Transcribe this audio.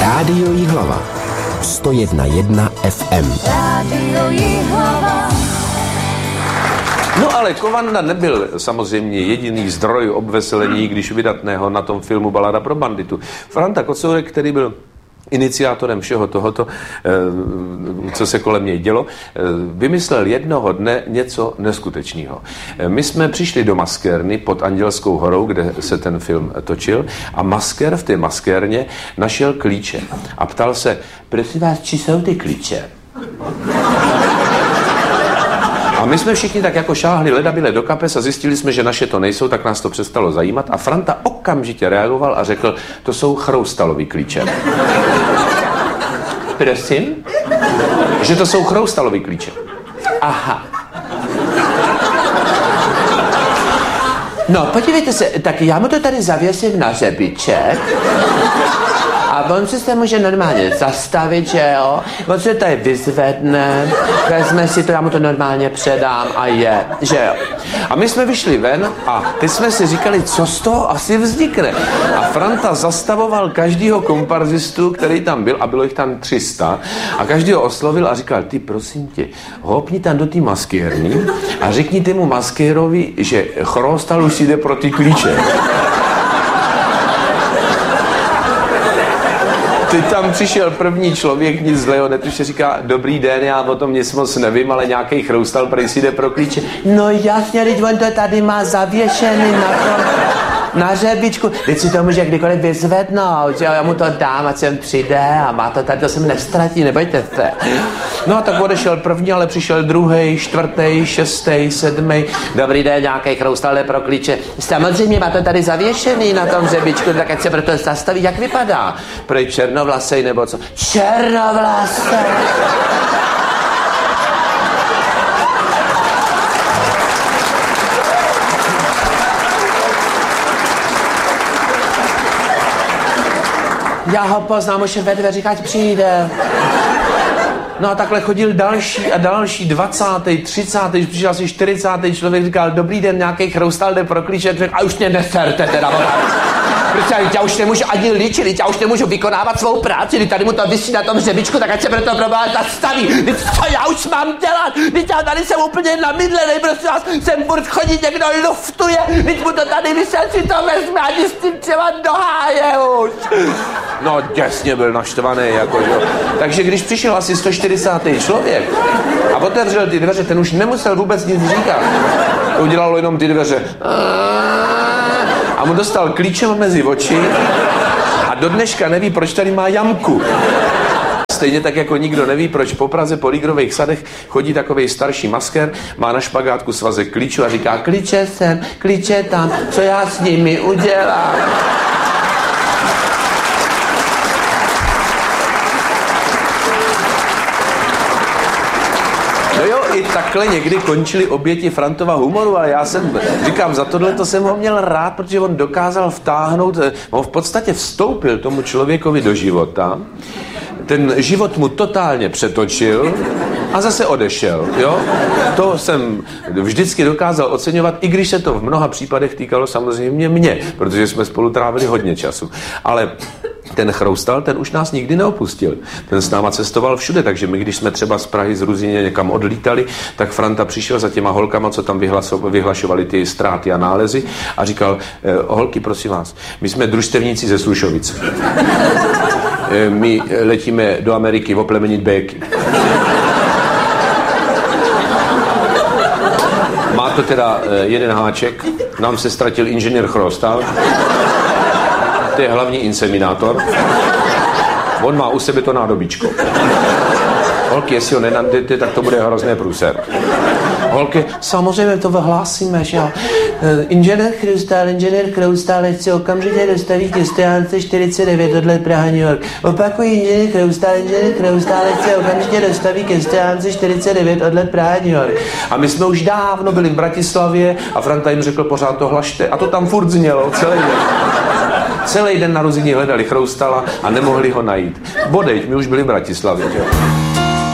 Rádio Jihlava 101,1 FM. Rádio Jihlava. No ale Kovanda nebyl samozřejmě jediný zdroj obveselení, když vydatného na tom filmu Balada pro banditu. Franta Kocourek, který byl iniciátorem všeho tohoto, co se kolem něj dělo, vymyslel jednoho dne něco neskutečného. My jsme přišli do maskérny pod Andělskou horou, kde se ten film točil, a maskér v té maskérně našel klíče a ptal se: prosím vás, či jsou ty klíče? A my jsme všichni tak jako šáhli ledabyle do kapes a zjistili jsme, že naše to nejsou, tak nás to přestalo zajímat a Franta okamžitě reagoval a řekl: to jsou Chroustalovy klíče. Prosím? Že to jsou Chroustalovy klíče. Aha. No, podívejte se, tak já mu to tady zavěsím na řebiček. A on se může normálně zastavit, že jo? On se tady vyzvedne, vezme si to, já mu to normálně předám a je, že jo? A my jsme vyšli ven a teď jsme si říkali, co z toho asi vznikne. A Franta zastavoval každýho komparzistu, který tam byl, a bylo jich tam 300, a každýho oslovil a říkal: ty, prosím tě, hopni tam do té maskérny a řekni tému maskérovi, že Chroustal už jde pro ty klíče. Teď tam přišel první člověk, nic zlého netuše, říká: dobrý den, já o tom nic moc nevím, ale nějaký Chroustal prej si jde pro klíče. No jasně, teď on to tady má zavěšený na řebičku. Teď si to může kdykoliv vyzvednout, že já mu to dám, ať sem přijde a má to tady, to se mi nestratí, nebojte se. No a tak odešel první, ale přišel druhý, čtvrtý, šestý, sedmý. Dobrý den, nějaký Chroustal jde pro klíče. Samozřejmě má to tady zavěšený na tom řebičku, tak ať se proto zastaví, jak vypadá. Prej černovlasej nebo co? Černovlasej! Já ho poznám, už je ve dveřích, ať přijde. No a takhle chodil další a další, 20., 30., když přišel asi 40. člověk, říkal: dobrý den, nějaký Chroustal jde pro klíče, řekl: a už mě neserte teda. Protože já už nemůžu ani líčit, já už nemůžu vykonávat svou práci, když tady mu to visí na tom řebičku, tak ať se pro to probá zastaví. Co já už mám dělat? Když já tady jsem úplně namydlenej, prostě vás sem furt chodí, někdo luftuje, když mu to tady vysel, si to vezme, ani s tím třeba do háje už. No děsně byl naštvaný, jakože. Takže když přišel asi 140. člověk a otevřel ty dveře, ten už nemusel vůbec nic říkat. To udělalo jenom ty dveře. A mu dostal klíčem mezi oči a do dneška neví, proč tady má jamku. Stejně tak jako nikdo neví, proč po Praze po Lígrových sadech chodí takovej starší maskér, má na špagátku svazek klíčů a říká: klíče sem, klíče tam, co já s nimi udělám. No jo, i takhle někdy končili oběti Frantova humoru, ale já jsem, říkám, za tohleto jsem ho měl rád, protože on dokázal vtáhnout, on v podstatě vstoupil tomu člověkovi do života, ten život mu totálně přetočil a zase odešel, jo? To jsem vždycky dokázal oceňovat, i když se to v mnoha případech týkalo samozřejmě mě, protože jsme spolu trávili hodně času. Ale ten Chroustal, ten už nás nikdy neopustil. Ten s náma cestoval všude, takže my, když jsme třeba z Prahy z Ruzyně někam odlítali, tak Franta přišel za těma holkama, co tam vyhlašovali ty ztráty a nálezy, a říkal: holky, prosím vás, my jsme družstevníci ze Slušovic. My letíme do Ameriky oplemenit béky. Má to teda jeden háček, nám se ztratil inženýr Chroustal. To je hlavní inseminátor. On má u sebe to nádobičko. Holky, jestli ho nenadete, tak to bude hrozné průser. Holky, samozřejmě to vyhlásíme, že jo. Inženýr Chroustal, ať se okamžitě dostaví ke stránce 49 odle Praha New York. Opakuji, inženýr Chroustal, ať se okamžitě dostaví ke stránce 49 odle Praha New York. A my jsme už dávno byli v Bratislavě a Franta jim řekl: pořád to hlašte. A to tam furt znělo celý den. Celý den na Ruzině hledali Chroustala a nemohli ho najít. Bodejť, my už byli v Bratislavě, že jo.